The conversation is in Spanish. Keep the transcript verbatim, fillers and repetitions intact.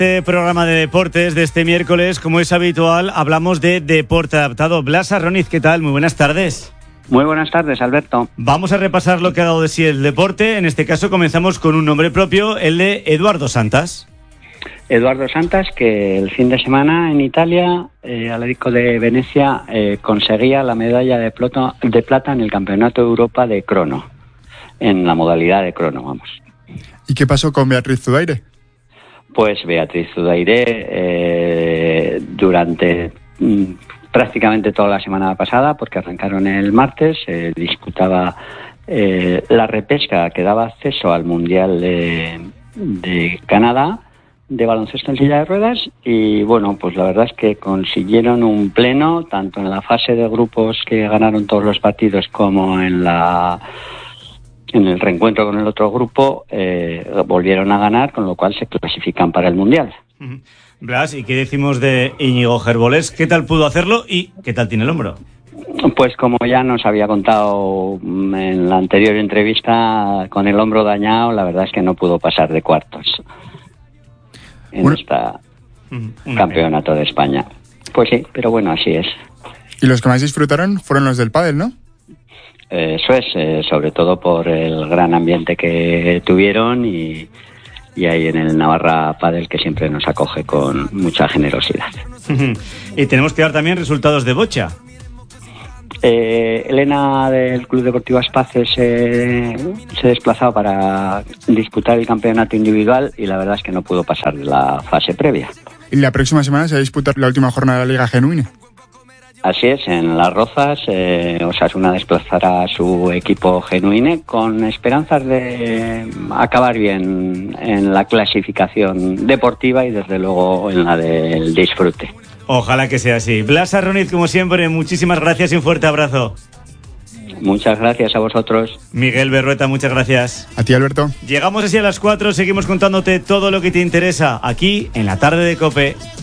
Este programa de deportes de este miércoles, como es habitual, hablamos de deporte adaptado. Blas Arroniz, ¿qué tal? Muy buenas tardes. Muy buenas tardes, Alberto. Vamos a repasar lo que ha dado de sí el deporte. En este caso comenzamos con un nombre propio, el de Eduardo Santas. Eduardo Santas, que el fin de semana en Italia, eh, al Atlético de Venecia, eh, conseguía la medalla de plata, de plata en el Campeonato de Europa de crono, en la modalidad de crono, vamos. ¿Y qué pasó con Beatriz Zudaire? Pues Beatriz Zudaire, eh, durante mm, prácticamente toda la semana pasada, porque arrancaron el martes, se eh, disputaba eh, la repesca que daba acceso al Mundial de, de Canadá, de baloncesto en silla de ruedas, y bueno, pues la verdad es que consiguieron un pleno, tanto en la fase de grupos que ganaron todos los partidos, como en la en el reencuentro con el otro grupo, eh, volvieron a ganar, con lo cual se clasifican para el Mundial. Uh-huh. Blas, ¿y qué decimos de Íñigo Gerbolés? ¿Qué tal pudo hacerlo y qué tal tiene el hombro? Pues como ya nos había contado en la anterior entrevista, con el hombro dañado, la verdad es que no pudo pasar de cuartos en bueno, esta uh, campeonato de España. Pues sí, pero bueno, así es. Y los que más disfrutaron fueron los del pádel, ¿no? Eso es, eh, sobre todo por el gran ambiente que tuvieron y, y ahí en el Navarra Padel, que siempre nos acoge con mucha generosidad. Y tenemos que dar también resultados de bocha. Eh, Elena del Club Deportivo Aspaces eh, se desplazaba para disputar el campeonato individual y la verdad es que no pudo pasar de la fase previa. Y la próxima semana se va a disputar la última jornada de la Liga Genuine. Así es, en Las Rozas, eh, Osasuna desplazará a su equipo Genuine con esperanzas de acabar bien en la clasificación deportiva y desde luego en la del disfrute. Ojalá que sea así. Blas Arroniz, como siempre, muchísimas gracias y un fuerte abrazo. Muchas gracias a vosotros. Miguel Berrueta, muchas gracias. A ti, Alberto. Llegamos así a las cuatro, seguimos contándote todo lo que te interesa aquí en la tarde de COPE.